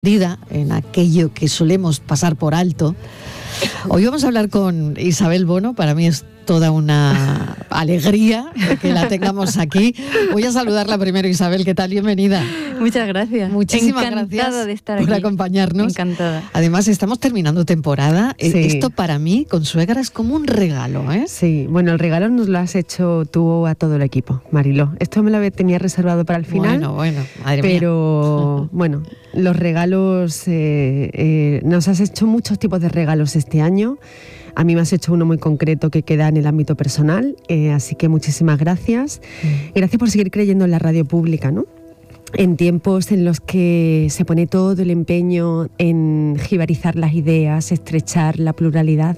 En aquello que solemos pasar por alto. Hoy vamos a hablar con Isabel Bono. Para mí es toda una alegría que la tengamos aquí. Voy a saludarla primero. Isabel, ¿qué tal? Bienvenida. Muchas gracias. Muchísimas gracias de estar por aquí. Acompañarnos. Encantada. Además, estamos terminando temporada. Sí. Esto para mí, con suegra, es como un regalo, ¿eh? Sí, bueno, el regalo nos lo has hecho tú a todo el equipo, Mariló. Esto me lo tenía reservado para el final. Bueno, madre mía. Pero bueno, los regalos, nos has hecho muchos tipos de regalos este año. A mí me has hecho uno muy concreto que queda en el ámbito personal, así que muchísimas gracias. Gracias por seguir creyendo en la radio pública, ¿no? En tiempos en los que se pone todo el empeño en jibarizar las ideas, estrechar la pluralidad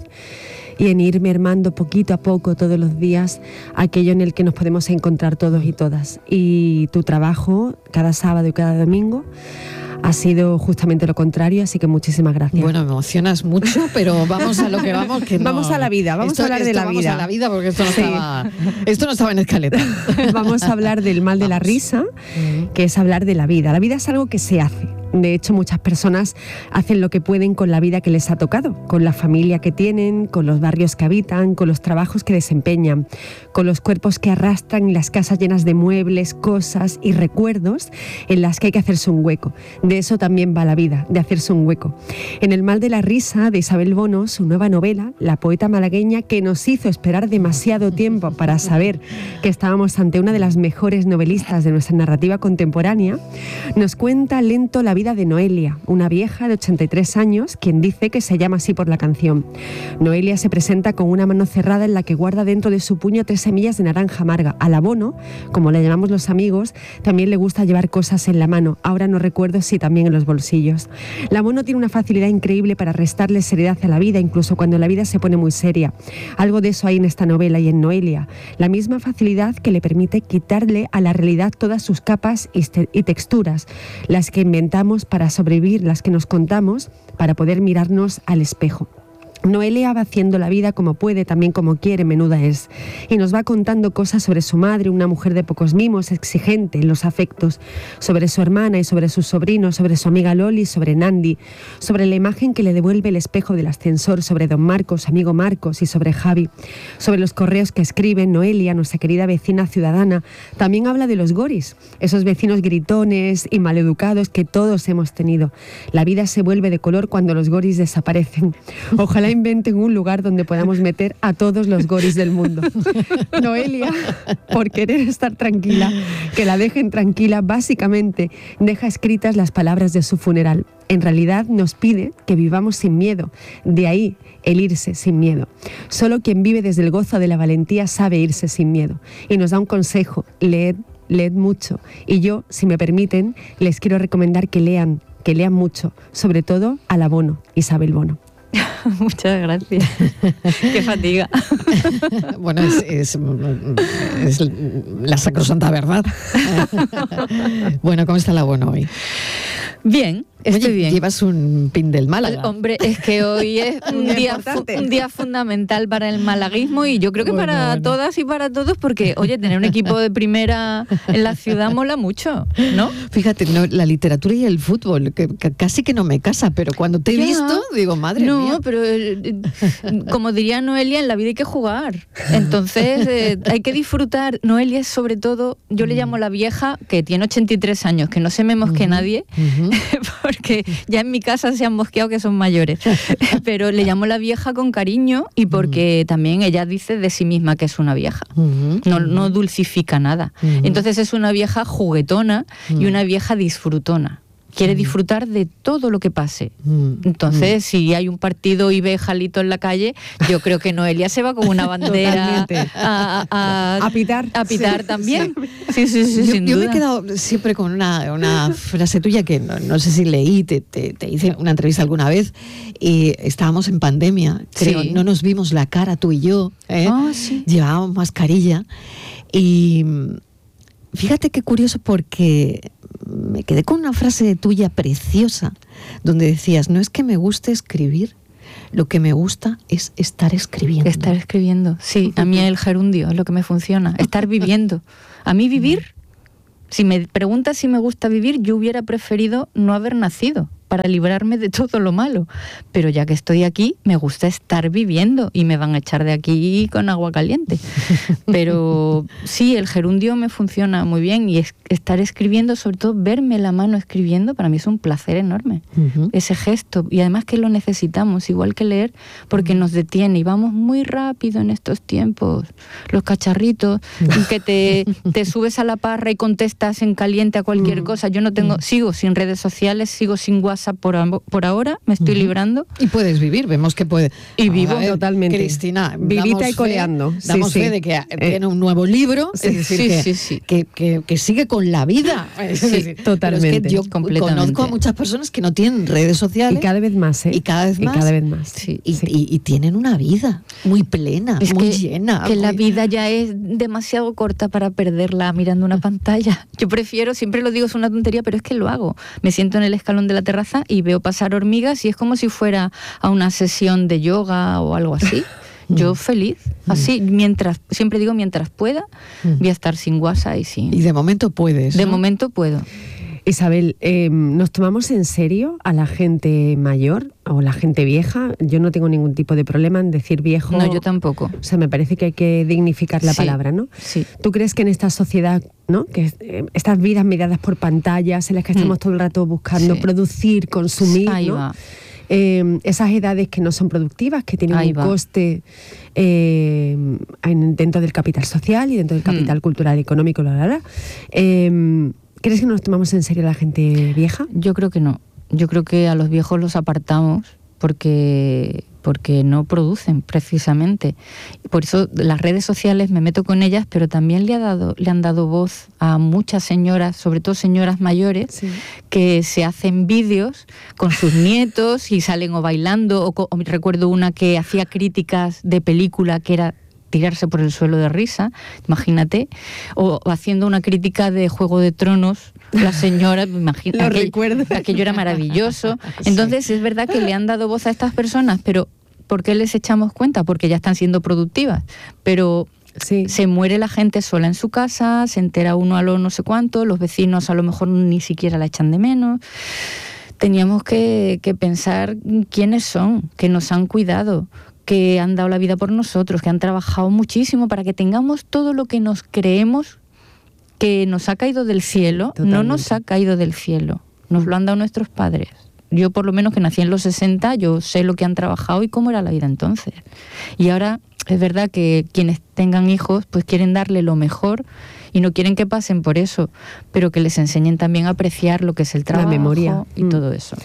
y en ir mermando poquito a poco todos los días aquello en el que nos podemos encontrar todos y todas. Y tu trabajo cada sábado y cada domingo ha sido justamente lo contrario, así que muchísimas gracias. Bueno, me emocionas mucho, pero vamos a lo que vamos. Que no. Vamos a la vida, vamos a hablar de la vida. Vamos a la vida porque esto no estaba en escaleta. Vamos a hablar del mal de la risa, que es hablar de la vida. La vida es algo que se hace. De hecho, muchas personas hacen lo que pueden con la vida que les ha tocado, con la familia que tienen, con los barrios que habitan, con los trabajos que desempeñan, con los cuerpos que arrastran y las casas llenas de muebles, cosas y recuerdos en las que hay que hacerse un hueco. De eso también va la vida, de hacerse un hueco. En El mal de la risa, de Isabel Bono, su nueva novela, la poeta malagueña que nos hizo esperar demasiado tiempo para saber que estábamos ante una de las mejores novelistas de nuestra narrativa contemporánea, nos cuenta lento la vida de Noelia, una vieja de 83 años, quien dice que se llama así por la canción. Noelia se presenta con una mano cerrada en la que guarda dentro de su puño 3 semillas de naranja amarga. A la Bono, como la llamamos los amigos, también le gusta llevar cosas en la mano. Ahora no recuerdo si también en los bolsillos. La Bono tiene una facilidad increíble para restarle seriedad a la vida, incluso cuando la vida se pone muy seria. Algo de eso hay en esta novela y en Noelia. La misma facilidad que le permite quitarle a la realidad todas sus capas y texturas, las que inventamos para sobrevivir, las que nos contamos para poder mirarnos al espejo. Noelia va haciendo la vida como puede, también como quiere, menuda es. Y nos va contando cosas sobre su madre, una mujer de pocos mimos, exigente en los afectos, sobre su hermana y sobre sus sobrinos, sobre su amiga Loli, sobre Nandi, sobre la imagen que le devuelve el espejo del ascensor, sobre don Marcos, amigo Marcos, y sobre Javi, sobre los correos que escribe. Noelia, nuestra querida vecina ciudadana, también habla de los goris, esos vecinos gritones y maleducados que todos hemos tenido. La vida se vuelve de color cuando los goris desaparecen. Ojalá inventen un lugar donde podamos meter a todos los goris del mundo. Noelia, por querer estar tranquila, que la dejen tranquila, básicamente deja escritas las palabras de su funeral. En realidad nos pide que vivamos sin miedo, de ahí el irse sin miedo. Solo quien vive desde el gozo de la valentía sabe irse sin miedo. Y nos da un consejo: leed mucho. Y yo, si me permiten, les quiero recomendar que lean mucho, sobre todo a la Bono, Isabel Bono. Muchas gracias. Qué fatiga. Bueno, es la sacrosanta verdad. Bueno, ¿cómo está la Bono hoy? Bien, estoy bien. Llevas un pin del Málaga. Hombre, es que hoy es un día fundamental para el malaguismo y yo creo que para todas y para todos, porque, oye, tener un equipo de primera en la ciudad mola mucho, ¿no? Fíjate, la literatura y el fútbol, que casi que no me casa, pero cuando te he visto, digo, madre mía. No, pero como diría Noelia, en la vida hay que jugar. Entonces, hay que disfrutar. Noelia es sobre todo, yo le llamo la vieja, que tiene 83 años, que no se me mosque nadie, porque ya en mi casa se han mosqueado que son mayores, pero le llamo la vieja con cariño y porque también ella dice de sí misma que es una vieja, no dulcifica nada. Entonces es una vieja juguetona y una vieja disfrutona. Quiere disfrutar de todo lo que pase. Entonces, si hay un partido y ve Jalito en la calle, yo creo que Noelia se va con una bandera a pitar. A pitar también. Sí, sin yo duda. Me he quedado siempre con una frase tuya que no sé si leí, te hice una entrevista alguna vez y estábamos en pandemia, creo, no nos vimos la cara tú y yo, sí. Llevábamos mascarilla y fíjate qué curioso porque me quedé con una frase tuya preciosa donde decías, no es que me guste escribir, lo que me gusta es estar escribiendo. Estar escribiendo, sí, a mí el gerundio es lo que me funciona, estar viviendo. A mí vivir, si me preguntas si me gusta vivir, yo hubiera preferido no haber nacido para librarme de todo lo malo. Pero ya que estoy aquí, me gusta estar viviendo y me van a echar de aquí con agua caliente. Pero sí, el gerundio me funciona muy bien y estar escribiendo, sobre todo verme la mano escribiendo, para mí es un placer enorme. Ese gesto. Y además que lo necesitamos, igual que leer, porque nos detiene y vamos muy rápido en estos tiempos. Los cacharritos, que te subes a la parra y contestas en caliente a cualquier cosa. Yo no tengo, sigo sin redes sociales, sigo sin WhatsApp por ahora, me estoy librando. Y puedes vivir, vemos que puede. Y vivo totalmente. Cristina, vivita y coleando. Damos fe de que tiene un nuevo libro, es decir, que sigue con la vida. Es decir, totalmente. Pero es que yo conozco a muchas personas que no tienen redes sociales. Y cada vez más, Y cada vez más. Sí. Y tienen una vida muy plena, muy llena. Que la vida ya es demasiado corta para perderla mirando una pantalla. Yo prefiero, siempre lo digo, es una tontería, pero es que lo hago. Me siento en el escalón de la terraza y veo pasar hormigas y es como si fuera a una sesión de yoga o algo así. Yo feliz, así, siempre digo, mientras pueda, voy a estar sin WhatsApp y sin... Y de momento puedes, De ¿no? momento puedo. Isabel, ¿nos tomamos en serio a la gente mayor o la gente vieja? Yo no tengo ningún tipo de problema en decir viejo. No, yo tampoco. O sea, me parece que hay que dignificar la palabra, ¿no? Sí. ¿Tú crees que en esta sociedad, ¿no? Que estas vidas miradas por pantallas, en las que estamos todo el rato buscando producir, consumir, Ahí ¿no? va. Esas edades que no son productivas, que tienen un coste dentro del capital social y dentro del capital cultural, económico, ¿crees que nos tomamos en serio a la gente vieja? Yo creo que no. Yo creo que a los viejos los apartamos porque no producen, precisamente. Por eso las redes sociales, me meto con ellas, pero también le han dado voz a muchas señoras, sobre todo señoras mayores, que se hacen vídeos con sus nietos y salen o bailando, o recuerdo una que hacía críticas de película que era tirarse por el suelo de risa, imagínate, o haciendo una crítica de Juego de Tronos, la señora, aquello era maravilloso. Entonces es verdad que le han dado voz a estas personas, pero ¿por qué les echamos cuenta? Porque ya están siendo productivas, pero se muere la gente sola en su casa, se entera uno a lo no sé cuánto, los vecinos a lo mejor ni siquiera la echan de menos. Teníamos que pensar quiénes son, que nos han cuidado, que han dado la vida por nosotros, que han trabajado muchísimo para que tengamos todo lo que nos creemos que nos ha caído del cielo. Totalmente. No nos ha caído del cielo, nos lo han dado nuestros padres. Yo, por lo menos, que nací en los 60, yo sé lo que han trabajado y cómo era la vida entonces. Y ahora es verdad que quienes tengan hijos pues quieren darle lo mejor y no quieren que pasen por eso, pero que les enseñen también a apreciar lo que es el trabajo, la memoria y todo eso.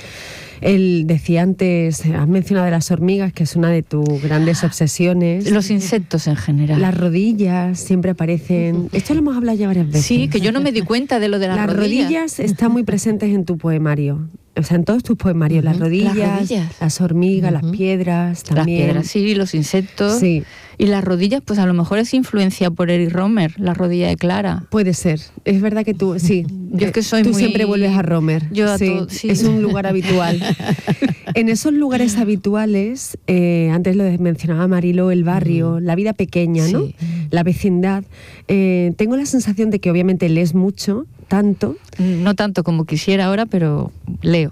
Él decía antes, has mencionado de las hormigas, que es una de tus grandes obsesiones. Los insectos en general. Las rodillas siempre aparecen. Esto lo hemos hablado ya varias veces. Sí, que yo no me di cuenta de lo de las rodillas. Las rodillas están muy presentes en tu poemario. O sea, en todos tus poemarios. Las rodillas, las hormigas, las piedras también. Las piedras, sí, los insectos. Sí. Y las rodillas, pues a lo mejor es influencia por Eric Rohmer, la rodilla de Clara. Puede ser. Es verdad que tú, sí. Yo es que soy tú muy... siempre vuelves a Rohmer. Yo a sí, todo, sí. Es un lugar habitual. En esos lugares habituales, antes lo mencionaba Marilo, el barrio, la vida pequeña, ¿no? La vecindad. Tengo la sensación de que obviamente lees mucho, tanto. No tanto como quisiera ahora, pero leo.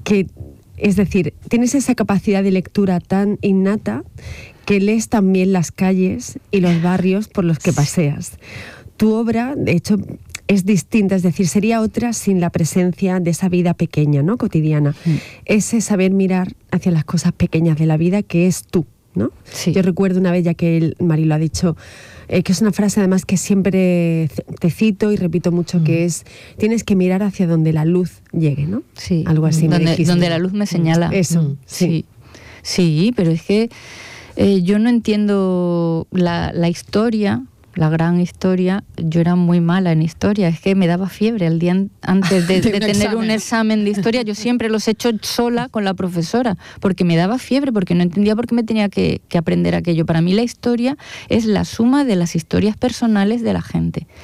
Es decir, tienes esa capacidad de lectura tan innata que lees también las calles y los barrios por los que paseas. Tu obra, de hecho, es distinta, es decir, sería otra sin la presencia de esa vida pequeña, ¿no? Cotidiana. Ese saber mirar hacia las cosas pequeñas de la vida que es tú, ¿no? Sí. Yo recuerdo una vez, ya que Marilo ha dicho, que es una frase además que siempre te cito y repito mucho, que es, tienes que mirar hacia donde la luz llegue, ¿no? Sí. Algo así me dijiste. Donde la luz me señala. Eso, sí. Sí, pero es que yo no entiendo la historia, la gran historia. Yo era muy mala en historia, es que me daba fiebre el día antes de tener un examen de historia. Yo siempre los he hecho sola con la profesora, porque me daba fiebre, porque no entendía por qué me tenía que aprender aquello. Para mí la historia es la suma de las historias personales de la gente.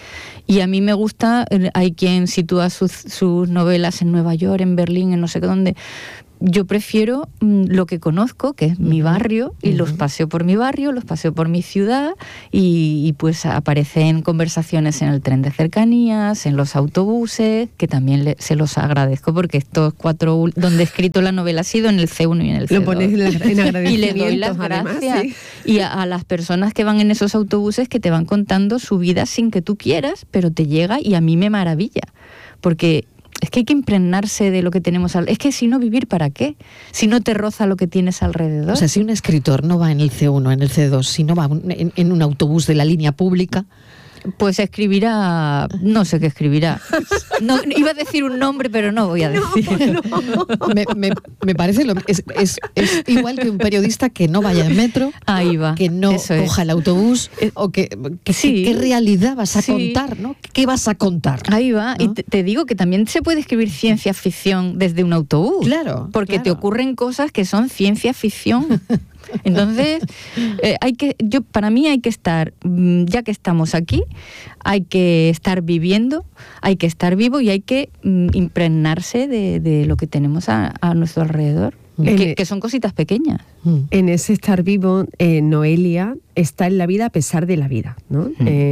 Y a mí me gusta, hay quien sitúa sus novelas en Nueva York, en Berlín, en no sé dónde. Yo prefiero lo que conozco, que es mi barrio, y los paseo por mi barrio, los paseo por mi ciudad, y pues aparecen conversaciones en el tren de cercanías, en los autobuses, que también se los agradezco, porque estos 4 donde he escrito la novela ha sido en el C1 y en el C2. Lo pones en agradecimientos. Y le doy las gracias. Además, sí. Y a las personas que van en esos autobuses, que te van contando su vida sin que tú quieras, pero te llega, y a mí me maravilla, porque es que hay que impregnarse de lo que tenemos es que si no, ¿vivir para qué? Si no te roza lo que tienes alrededor. O sea, si un escritor no va en el C1, en el C2, si no va en un autobús de la línea pública, pues escribirá, no sé qué escribirá. No, iba a decir un nombre, pero no voy a decir. No. Me parece es igual que un periodista que no vaya en metro, ahí va, que no coja el autobús, o que sí, qué realidad vas a contar, ¿no? ¿Qué vas a contar? Ahí va, ¿no? Y te digo que también se puede escribir ciencia ficción desde un autobús. Claro. Porque te ocurren cosas que son ciencia ficción. Entonces, para mí hay que estar, ya que estamos aquí, hay que estar viviendo, hay que estar vivo y hay que impregnarse de lo que tenemos a nuestro alrededor, que son cositas pequeñas. En ese estar vivo, Noelia está en la vida a pesar de la vida, ¿no?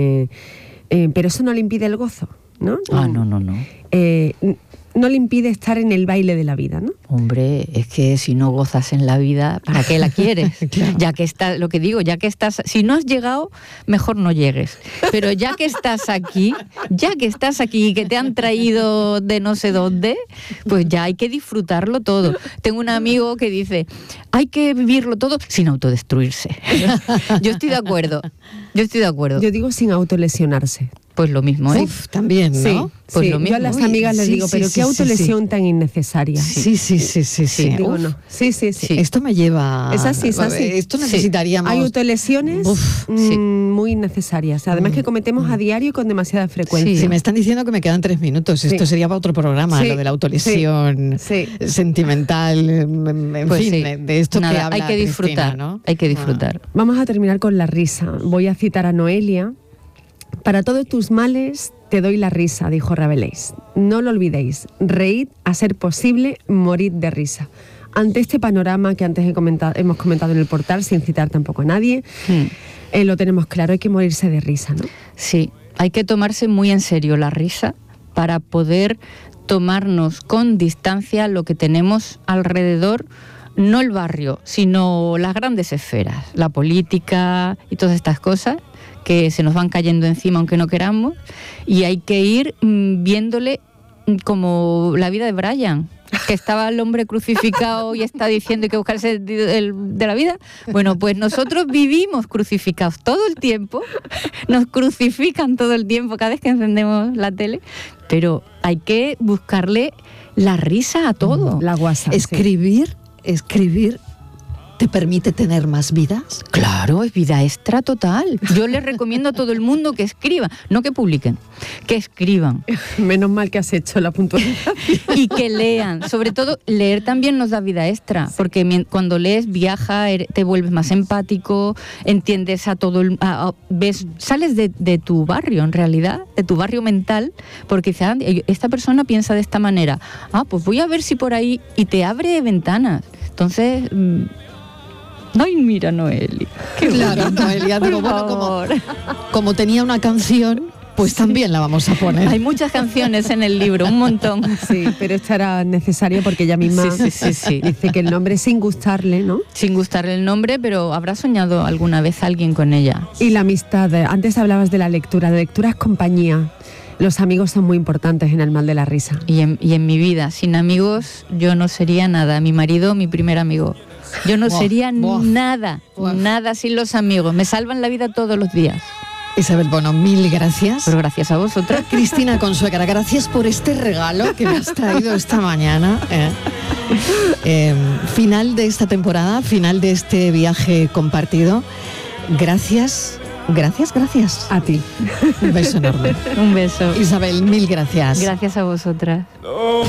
Pero eso no le impide el gozo, ¿no? No. No le impide estar en el baile de la vida, ¿no? Hombre, es que si no gozas en la vida, ¿para qué la quieres? Claro. Ya que estás, lo que digo, ya que estás, si no has llegado, mejor no llegues. Pero ya que estás aquí y que te han traído de no sé dónde, pues ya hay que disfrutarlo todo. Tengo un amigo que dice, hay que vivirlo todo sin autodestruirse. Yo estoy de acuerdo. Yo digo sin autolesionarse. Pues lo mismo, ¿eh? Uf, también, ¿no? Sí, pues sí. lo mismo. Yo a las amigas les digo, pero qué autolesión tan innecesaria. Sí. Digo, no. Sí. Esto me lleva... Es así. Esto necesitaríamos... Hay autolesiones muy innecesarias. Además que cometemos a diario y con demasiada frecuencia. Sí, me están diciendo que me quedan 3 minutos. Esto sería para otro programa, lo de la autolesión sentimental, en fin, de esto nada, que habla hay que disfrutar, Cristina, ¿no? Hay que disfrutar. Vamos a terminar con la risa. Voy a citar a Noelia. Para todos tus males te doy la risa, dijo Rabelais. No lo olvidéis, reíd a ser posible, morid de risa. Ante este panorama que antes hemos comentado en el portal, sin citar tampoco a nadie, lo tenemos claro, hay que morirse de risa, ¿no? Sí, hay que tomarse muy en serio la risa para poder tomarnos con distancia lo que tenemos alrededor, no el barrio, sino las grandes esferas, la política y todas estas cosas que se nos van cayendo encima aunque no queramos, y hay que ir viéndole como la vida de Brian, que estaba el hombre crucificado y está diciendo que hay que buscarse de la vida. Bueno, pues nosotros vivimos crucificados todo el tiempo, nos crucifican todo el tiempo cada vez que encendemos la tele, pero hay que buscarle la risa a todo. La guasa. Escribir ¿te permite tener más vidas? Claro, es vida extra total. Yo les recomiendo a todo el mundo que escriban, no que publiquen, que escriban. Menos mal que has hecho la puntualización. Y que lean. Sobre todo, leer también nos da vida extra, porque cuando lees, viaja, te vuelves más empático, entiendes a todo ves, sales de tu barrio, en realidad, de tu barrio mental, porque dices, esta persona piensa de esta manera. Pues voy a ver si por ahí, y te abre ventanas. Entonces... Ay, mira, Noelia. Claro, Noelia, digo, bueno, como tenía una canción, pues también la vamos a poner. Hay muchas canciones en el libro, un montón. Sí, pero esta era necesaria porque ella misma dice que el nombre sin gustarle, ¿no? Sin gustarle el nombre, pero ¿habrá soñado alguna vez alguien con ella? Y la amistad. Antes hablabas de la lectura es compañía. Los amigos son muy importantes en el mal de la risa. Y en mi vida, sin amigos, yo no sería nada. Mi marido, mi primer amigo. Yo no sería nada sin los amigos. Me salvan la vida todos los días. Isabel Bono, mil gracias. Pero gracias a vosotras. Cristina Consuegra, gracias por este regalo que me has traído esta mañana. Final de esta temporada, final de este viaje compartido. Gracias. A ti. Un beso enorme. Un beso. Isabel, mil gracias. Gracias a vosotras.